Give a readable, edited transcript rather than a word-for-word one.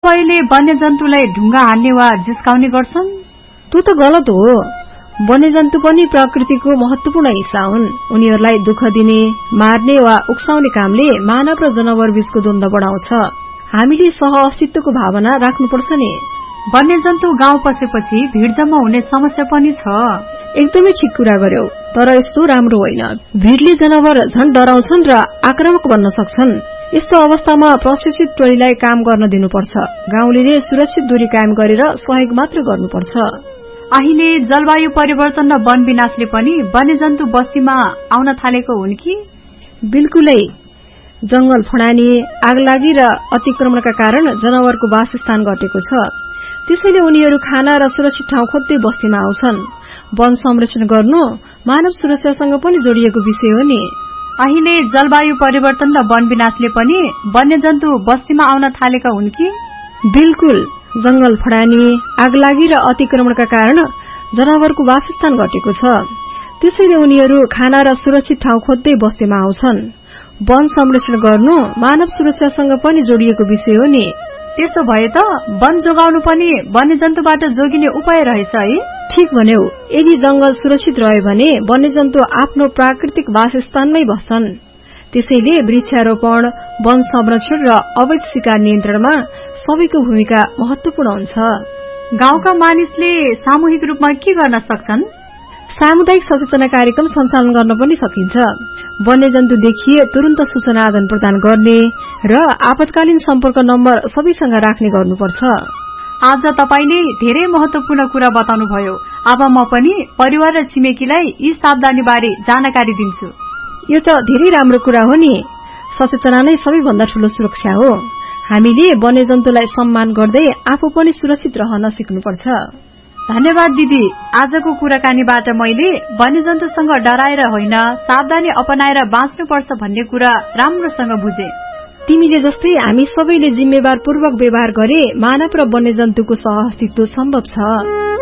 कतिपयले वन्यजन्तुलाई ढुङ्गा हान्ने वा जिस्काउने गर्छन्। त्यो त गलत हो। वन्यजन्तु पनि प्रकृतिको महत्वपूर्ण हिस्सा हुन्। उनीहरूलाई दुःख दिने, मार्ने वा उक्साउने कामले मानव र जनावर बीचको द्वन्द्व बढाउँछ। हामीले सह-अस्तित्वको भावना राख्नुपर्छ नि। वन्यजन्तु गाउँ पसेपछि भीड़ जम्मा हुने समस्या पनि छ। एकदमै ठिक कुरा गर्यौ, तर यस्तो राम्रो होइन। भीड़ले जनावर झन् डराउँछन् र आक्रामक बन्न सक्छन्। यस्तो अवस्थामा प्रशिक्षित टोलीलाई काम गर्न दिनुपर्छ। गाउँलेले सुरक्षित दूरी कायम गरेर सहयोग मात्र गर्नुपर्छ। अहिले जलवायु परिवर्तन र वन विनाशले पनि वन्यजन्तु बस्तीमा आउन थालेको हुन् कि? बिल्कुलै। जंगल फडानी, आगलागी र अतिक्रमणका कारण जनावरको वासस्थान घटेको छ। त्यसैले उनीहरू खाना र सुरक्षित ठाउँ खोज्दै बस्तीमा आउँछन्। वन संरक्षण गर्नु मानव सुरक्षासँग पनि जोडिएको विषय हो नि। अहिले जलवायु परिवर्तन र वन विनाशले पनि वन्यजन्तु बस्तीमा आउन थालेका हुन् कि? बिल्कुल। जंगल फडानी, आगलागी र अतिक्रमणका कारण जनावरको वासस्थान घटेको छ। त्यसैले उनीहरू खाना र सुरक्षित ठाउँ खोज्दै बस्तीमा आउँछन्। वन संरक्षण गर्नु मानव सुरक्षासँग पनि जोडिएको विषय हो नि। त्यसो भए त वन जोगाउनु पनि वन्यजन्तुबाट जोगिने उपाय रहेछ है? ठीक भन्यौ। यदि जंगल सुरक्षित रह्यो भने वन्यजन्तु आफ्नो प्राकृतिक वासस्थानमै बस्छन्। त्यसैले वृक्षारोपण, वन संरक्षण र अवैध शिकार नियन्त्रणमा सबैको भूमिका महत्वपूर्ण हुन्छ। गाउँका मानिसले सामूहिक रूपमा के गर्न सक्छन्? सामुदायिक सचेतना कार्यक्रम सञ्चालन गर्न पनि सकिन्छ। वन्यजन्तु देखिए तुरन्त सूचना आदान प्रदान गर्ने र आपतकालीन सम्पर्क नम्बर सबैसँग राख्ने गर्नुपर्छ। आज तपाईले धेरै महत्वपूर्ण कुरा बताउनुभयो। अब म पनि परिवार र छिमेकीलाई यी सावधानी बारे जानकारी दिन्छु। यो त धेरै राम्रो कुरा हो नि। सचेतना नै सबैभन्दा ठूलो सुरक्षा हो। हामीले वन्यजन्तुलाई सम्मान गर्दै आफू पनि सुरक्षित रहन सिक्नुपर्छ। धन्यवाद दिदी। आजको कुराकानीबाट मैले वन्यजन्तुसँग डराएर होइन, सावधानी अपनाएर बाँच्नुपर्छ भन्ने कुरा राम्रोसँग बुझे। तिमीले जस्तै हामी सबैले जिम्मेवारपूर्वक व्यवहार गरे मानव र वन्यजन्तुको सह-अस्तित्व सम्भव छ।